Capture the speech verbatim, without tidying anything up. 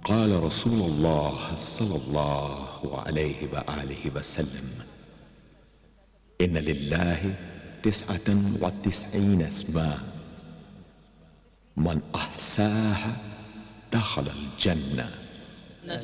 قال رسول الله صلى الله عليه وآله وسلم: إن لله تسعة وتسعين اسما من أحساها دخل الجنة.